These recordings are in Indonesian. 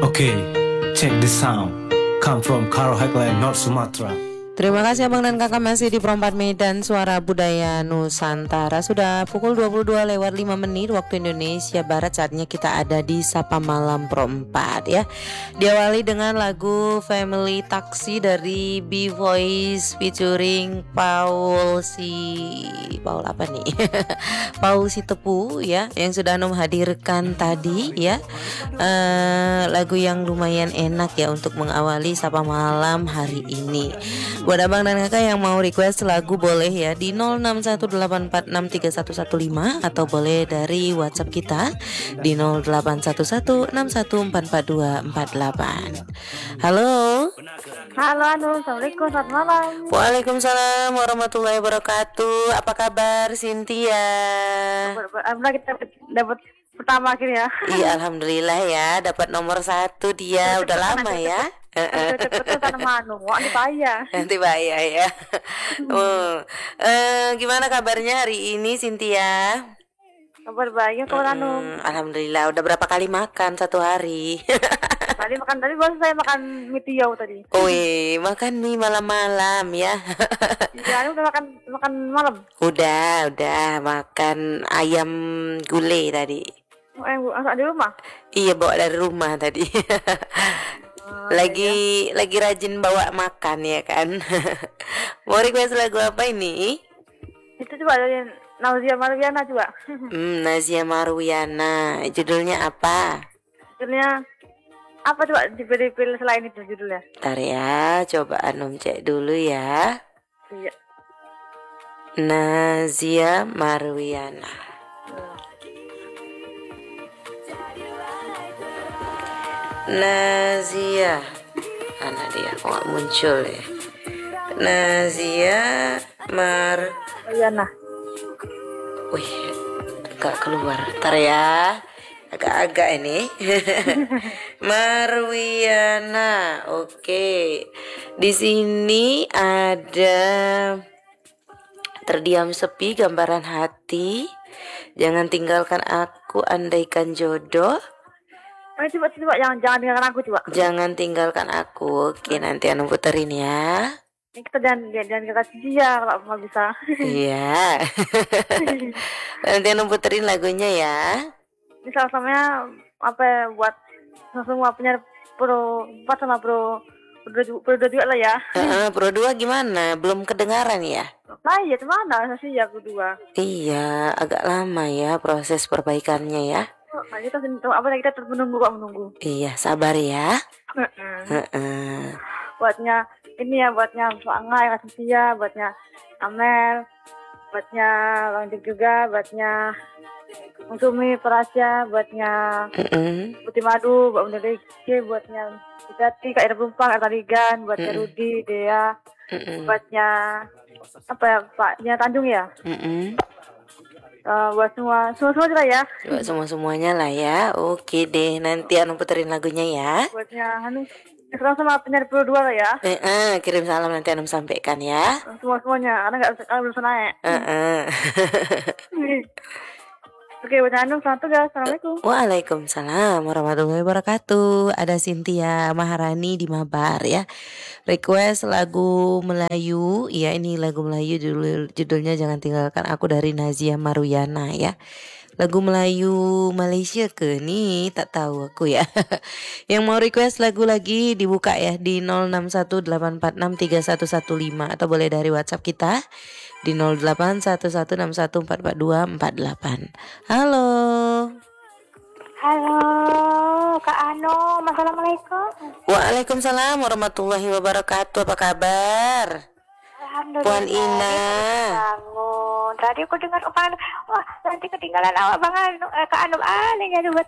Okay, check the sound. Come from Karahaglan, North Sumatra. Terima kasih abang dan kakak masih di Perempat Medan Suara Budaya Nusantara. Sudah pukul 22 lewat 5 menit waktu Indonesia Barat. Saatnya kita ada di Sapa Malam Perempat ya. Diawali dengan lagu Family Taxi dari B-Voice featuring Paul apa nih? Paul Sitepu ya, yang sudah Anum hadirkan tadi ya. Lagu yang lumayan enak ya untuk mengawali Sapa Malam hari ini. Buat abang dan kakak yang mau request lagu boleh ya di 0618463115 atau boleh dari WhatsApp kita di 081161444248. Halo. Halo, assalamualaikum, selamat malam. Waalaikumsalam warahmatullahi wabarakatuh. Apa kabar Cynthia? Alhamdulillah kita dapat pertama akhirnya. Iya, alhamdulillah ya, dapat nomor 1 dia. Udah lama ya. Cepet manu, wah Nanti bahaya ya. Gimana kabarnya hari ini Cynthia? Kabar baik, kabar anu. Alhamdulillah. Udah berapa kali makan satu hari? Tadi baru saya makan mie tiaw tadi. Wih, makan mie malam-malam ya. Ya, udah makan malam. Udah makan ayam gulai tadi. Masak di rumah? Iya, bawa dari rumah tadi. Lagi rajin bawa makan ya kan. Mau request lagu apa ini? Itu coba dari Nazia Marwiana coba. Nazia Marwiana. Judulnya apa? Judulnya apa coba, dipilih selain itu judulnya? Ntar ya, coba Anum cek dulu ya. Iya. Nazia Marwiana. Nazia, mana dia? Kok nggak muncul ya? Nazia Marwiana. Wih, nggak keluar. Ntar ya, agak-agak ini. Marwiana, oke. Di sini ada Terdiam Sepi, Gambaran Hati, Jangan Tinggalkan Aku, Andaikan Jodoh. Coba jangan tinggalkan aku coba. Jangan Tinggalkan Aku. Oke, nanti Anu puterin ya. Ini kita jangan kita dia kalau mau bisa. Iya. Nanti Anu puterin lagunya ya. Ini sama apa ya, buat semua penyiar Pro 4 sama Pro 2 juga lah ya. Pro 2 gimana? Belum kedengaran ya? Nah iya, gimana sih ya Pro 2? Iya, agak lama ya proses perbaikannya ya. Nah, kita terus menunggu. Iya, sabar ya. Buatnya ini ya, buatnya Soangai, Kasia, buatnya Amel, buatnya Bang Dik juga, buatnya Sumi, Prasya, buatnya Putih Madu, Mbak Undurike, buatnya Jati, Kak Ira Pelumpang, Artaligan, buatnya Rudi, Dea, buatnya apa ya, Paknya Tanjung ya. Buat semua juga ya. Buat semuanya lah ya. Oke deh, nanti Anu puterin lagunya ya. Buatnya sekarang sama penyiar Pro 2 lah ya. Kirim salam nanti Anu sampaikan ya. Semuanya, karena belum bisa naik. Oke, buat Anu, selamat tugas. Assalamualaikum. Waalaikumsalam warahmatullahi wabarakatuh. Ada Cynthia Maharani di Mabar ya. Request lagu Melayu. Ya, ini lagu Melayu judulnya Jangan Tinggalkan Aku dari Nazia Marwiana ya. Lagu Melayu Malaysia ke nih, tak tahu aku ya. Yang mau request lagu lagi dibuka ya di 0618463115 atau boleh dari WhatsApp kita di 081161444248. Halo. Halo, Kak Ano. Assalamualaikum. Waalaikumsalam warahmatullahi wabarakatuh. Apa kabar? Alhamdulillah. Puan Ina. Bangun. Tadi aku dengar omongan, wah nanti ketinggalan awak Bang Anu, Kak Ano anehnya buat.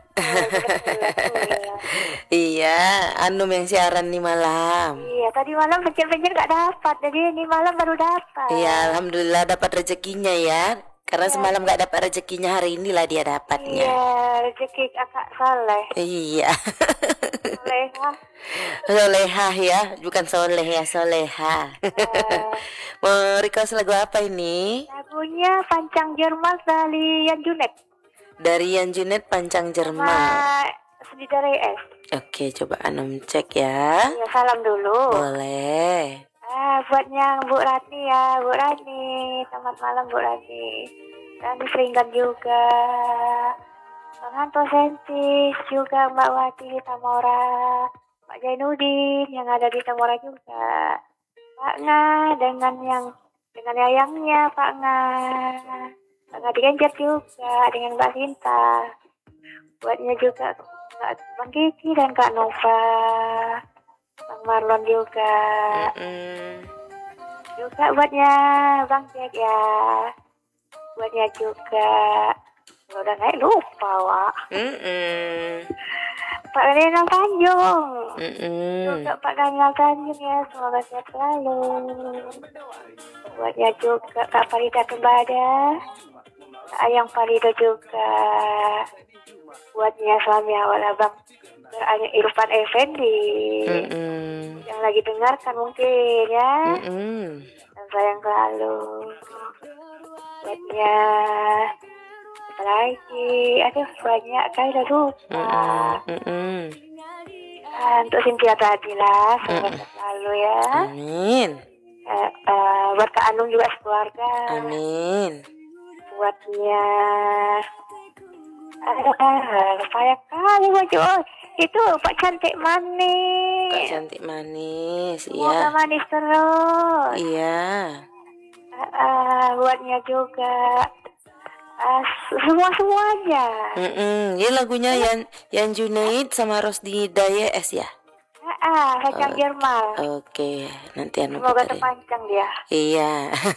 Iya, Anum yang siaran nih malam. Iya, tadi malam pencet-pencet nggak dapat, jadi ini malam baru dapat. Iya, alhamdulillah dapat rezekinya ya. Karena semalam gak dapat rezekinya, hari inilah dia dapatnya. Iya, rezeki Kakak Saleh. Iya. Solehah. Solehah ya, bukan soleh ya, soleha. Mau request lagu apa ini? Lagunya Pancang Jerman dari Yan Junet. Dari Yan Junet, Pancang Jerman. Sedih dari S. Oke, coba Anum cek ya. Iya, salam dulu. Boleh. Buatnya Bu Rani ya, Bu Rani. Selamat malam Bu Rani. Rani Seringgan juga. Bang Anto Sentis juga, Mbak Wati di Tamora. Pak Jainuddin yang ada di Tamora juga. Pak Nga dengan yayangnya Pak Nga. Pak Nga diganjar juga dengan Mbak Sinta. Buatnya juga Bang Kiki dan Kak Nova. Bang Marlon juga. Juga buatnya Bang Jack ya. Buatnya juga. Udah naik lupa, Wak. Pak Daniel Tanjung. Juga Pak Daniel Tanjung ya. Semoga sehat selalu. Buatnya juga Kak Farida Kembada. Kak Ayang Farida juga. Buatnya suami awal abang Irfan Effendi. Yang lagi dengarkan mungkin ya. Dan sayang selalu. Buatnya apa lagi? Aduh banyak kali udah lupa. Untuk Cynthia tadi lah. Semoga selalu ya. Amin. Buat Kak Anung juga sekeluarga. Amin. Buatnya sayang kali baju itu Pak Cantik Manis. Kak Cantik Manis, Semoga iya. manis terus. Iya. Buatnya juga semuanya. Ya lagunya yang Junaid sama Rosdi Dayes ya. Kacang Jerman. Oke, nanti Semoga puterin. terpanjang dia. Iya.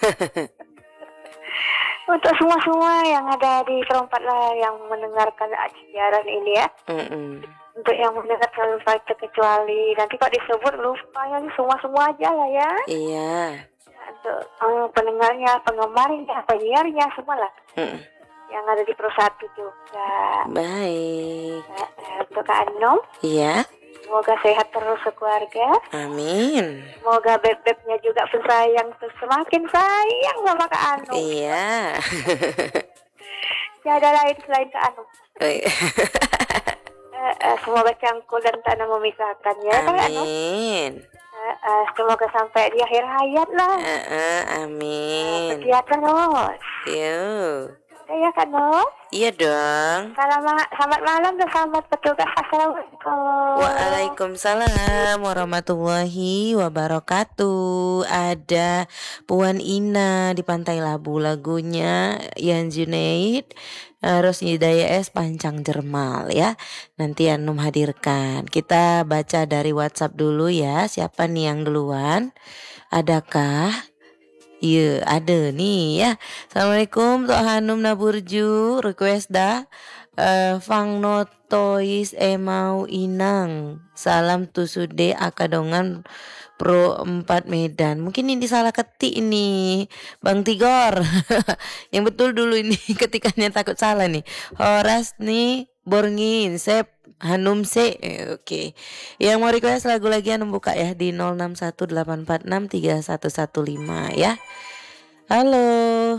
Untuk semua yang ada di perempat lah yang mendengarkan siaran ini ya. Untuk yang mendengar selalu terkecuali. Nanti kalau disebut lupa ya semua aja lah ya. Iya. Untuk pendengarnya, penggemarnya, penyiarnya semua lah. Yang ada di Pro 1 juga. Baik. Untuk Kak Anom. Iya. Semoga sehat terus sekeluarga. Amin. Semoga beb-bebnya juga semakin sayang sama Kak Anom. Iya. Tidak ada lain selain Kak Anom. Semoga cangkul dan tak ada memisahkan ya Kak Anom. Amin. Semoga sampai di akhir hayat lah. Amin. Setia terus. Yuk. Ya Kak Anom. Iya dong. Selamat malam dan selamat petugas. Assalamualaikum. Waalaikumsalam warahmatullahi wabarakatuh. Ada Puan Ina di Pantai Labu, lagunya Yan Junaid, Rosdi Dayes, Pancang Jermal ya. Nanti Anum hadirkan. Kita baca dari WhatsApp dulu ya. Siapa nih yang duluan? Adakah? Iya ada nih ya. Assalamualaikum Tok Hanum Naburju. Request dah Fang notois emau inang. Salam tusude akadongan Pro 4 Medan. Mungkin ini salah ketik ini Bang Tigor. Yang betul dulu ini ketikannya takut salah nih. Horas nih Borngin Sep Hanum se. Oke. Yang mau request lagu lagi Hanum buka ya di 0618463115 ya. Halo.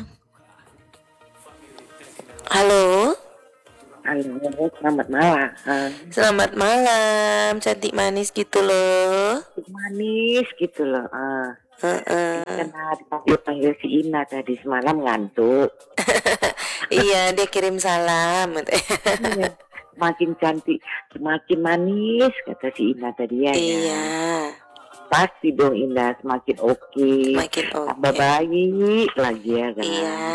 Halo. Halo, selamat malam. Selamat malam, cantik manis gitu loh. Manis gitu loh. Karena dipanggil si Ina tadi semalam ngantuk. Iya, dia kirim salam. Iya. Makin cantik, semakin manis kata si Ina tadi ya. Iya. Pasti dong Ina semakin oke. Makin oke. Tambah baik lagi ya kan. Iya.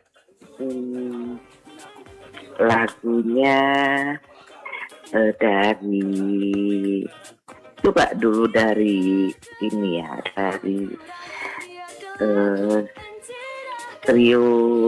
Lagunya dari coba dulu dari ini ya, dari trio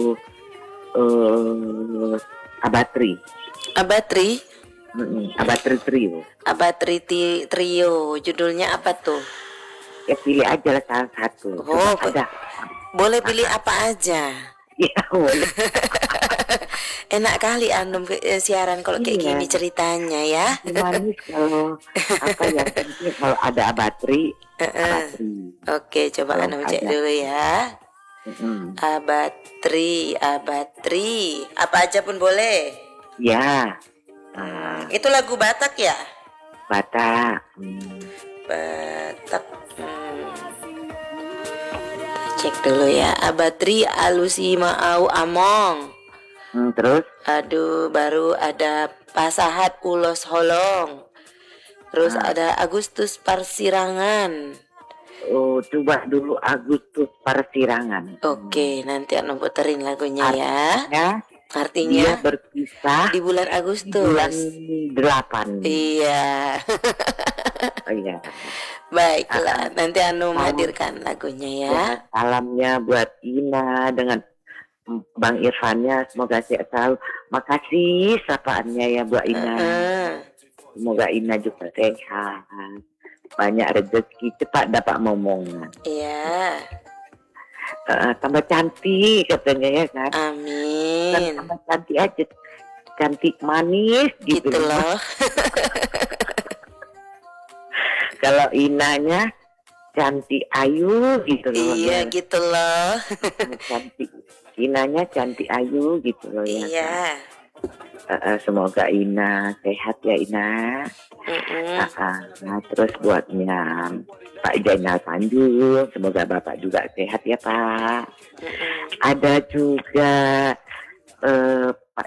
Abatri. Abatri Trio. Abatri Trio. Judulnya apa tuh? Ya pilih aja lah salah satu. Oh, ada. Boleh pilih apa aja. Ya boleh. Enak kali Anum siaran kalau kayak gini ceritanya ya. Manis kalau apa yang penting kalau ada Abatri. Oke, coba Anum cek dulu ya. Abatri. Apa aja pun boleh. Ya. Itu lagu Batak ya? Batak. Batak. Cek dulu ya. Abatri alusi maau among. Terus? Aduh, baru ada Pasahat ulos holong. Terus ada Agustus Parsirangan. Oh, coba dulu Agustus Parsirangan. Oke, nanti Anu puterin lagunya ya. Dia Artinya berkisah di bulan Agustus. bulan 8. Iya. Oh, iya. Baiklah, nanti Anu menghadirkan lagunya ya. Salamnya buat Ina dengan Bang Irfannya, semoga sehat selalu. Makasih sapaannya ya buat Ina. Semoga Ina juga sehat. Banyak rezeki, cepat dapat momongan. Iya. Tambah cantik katanya ya kan. Amin. Kan tambah cantik aja, cantik manis gitu loh. Kalau Inanya cantik ayu gitu loh. Iya ya. gitu loh. Cantik Inanya cantik ayu gitu loh ya. Iya. Semoga Ina sehat ya Ina. Nah, terus buatnya Pak Jainal Tanjung, semoga Bapak juga sehat ya Pak. Ada juga Pak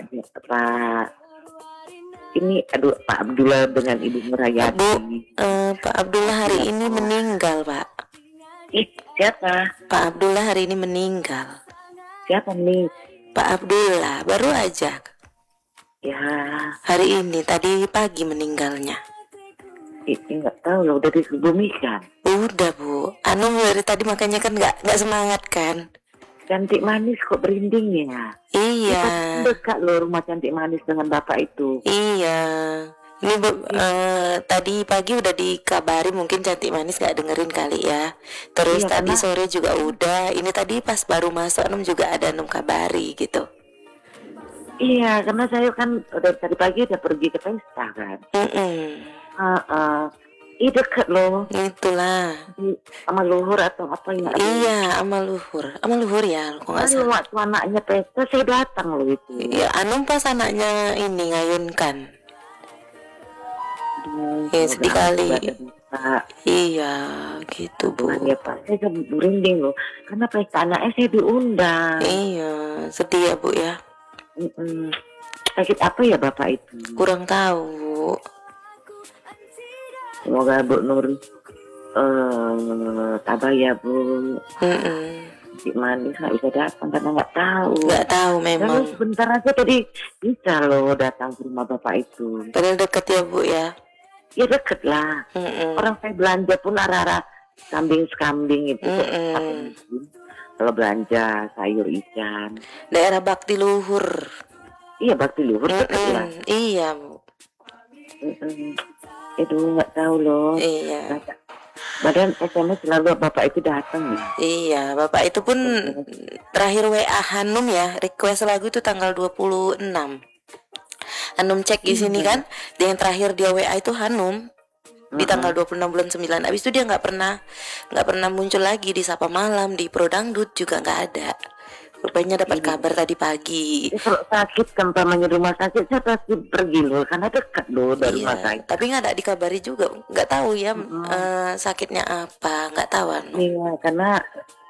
Pak Abdullah dengan Ibu Murayati. Pak Abdullah hari ini meninggal Pak. Siapa? Pak Abdullah hari ini meninggal. Siapa nih? Pak Abdullah baru aja. Ya. Hari ini tadi pagi meninggalnya. Nggak tahu loh, udah dikebumikan. Udah Bu. Anu dari tadi makanya kan nggak semangat kan. Cantik manis kok berinding ya. Iya. Dekat loh rumah Cantik Manis dengan bapak itu. Iya. Ini tadi pagi udah dikabari, mungkin Cantik Manis gak dengerin kali ya. Terus tadi sore juga udah. Ini tadi pas baru masuk Anum juga ada Anum kabari gitu. Iya, karena saya kan udah tadi pagi udah pergi ke pesta kan. Ih deket loh. Itulah. Sama Luhur atau apa ya? Iya, sama Luhur ya. Kok nggak salah. Waktu anaknya pesta saya datang loh itu. Iya, Anum pas anaknya ini ngayunkan. Ya sedih kali. Iya, gitu Bu. Ya Pak, saya merinding loh. Karena pesta anaknya saya diundang. Iya, sedih ya Bu ya. Sakit apa ya bapak itu? Kurang tahu Bu. Semoga Bu Nur tabah ya Bu. Di Manis nggak bisa datang karena nggak tahu. Nggak tahu memang. Lalu sebentar aja tadi bisa loh datang ke rumah bapak itu. Padahal deket ya Bu ya. Ya deket lah. Orang saya belanja pun arah-arah kambing-kambing itu. Kalau belanja sayur ikan. Daerah Bakti Luhur. Iya Bakti Luhur deket lah. Iya Bu. Itu nggak tahu loh. Iya. Badan SMS selalu bapak itu datang ya. Iya, bapak itu pun terakhir WA Hanum ya, request lagu itu tanggal 26. Hanum cek di sini kan, dia yang terakhir dia WA itu Hanum di tanggal 26 bulan 9. Abis itu dia nggak pernah muncul lagi di Sapa Malam, di Pro Dangdut juga nggak ada. Rupanya dapat kabar tadi pagi. Kalau sakit kan pamannya rumah sakit saya pasti pergi loh, karena dekat loh dari rumah sakit. Tapi nggak ada dikabari juga, nggak tahu ya sakitnya apa, nggak tahu. Iya, karena